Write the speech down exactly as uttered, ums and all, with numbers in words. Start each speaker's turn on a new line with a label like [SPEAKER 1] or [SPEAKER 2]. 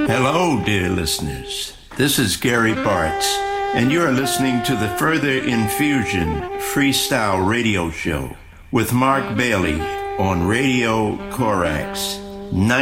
[SPEAKER 1] Hello, dear listeners. This is Gary Bartz, and you're listening to the Further Infusion Freestyle Radio Show with Mark Bailey on Radio Corax